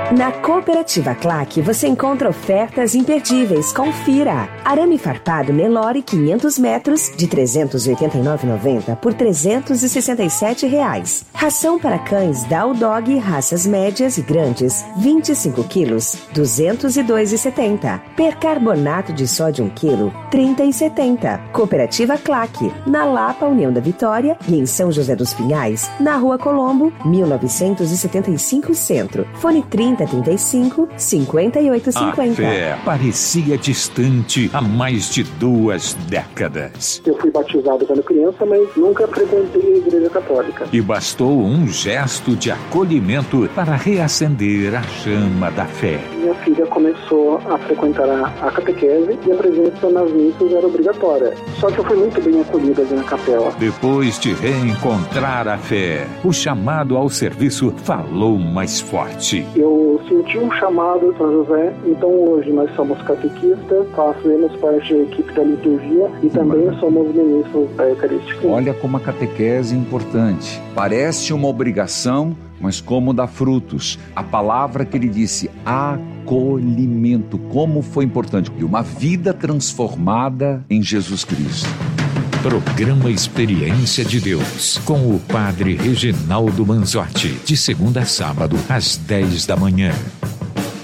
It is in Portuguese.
Na Cooperativa Claque você encontra ofertas imperdíveis. Confira. Arame farpado Nelore 500 metros de R$ 389,90 por R$ 367. Ração para cães Dow Dog raças médias e grandes 25 quilos R$ 202,70. Percarbonato de sódio 1 quilo R$ 30,70. Cooperativa Claque, na Lapa, União da Vitória e em São José dos Pinhais, na Rua Colombo, 1975 Centro. Fone 3035-5850. A fé parecia distante há mais de 2 décadas. Eu fui batizado quando criança, mas nunca frequentei a Igreja Católica. E bastou um gesto de acolhimento para reacender a chama da fé. Minha filha começou a frequentar a catequese e a presença nas missas era obrigatória. Só que eu fui muito bem acolhida ali na capela. Depois de reencontrar a fé, o chamado ao serviço falou mais forte. Eu senti um chamado, São José, então hoje nós somos catequistas, fazemos parte da equipe da liturgia e também somos ministros da Eucarística. Olha como a catequese é importante. Parece uma obrigação, mas como dá frutos. A palavra que ele disse, acolhimento, como foi importante. E uma vida transformada em Jesus Cristo. Programa Experiência de Deus, com o Padre Reginaldo Manzotti, de segunda a sábado, às 10 da manhã.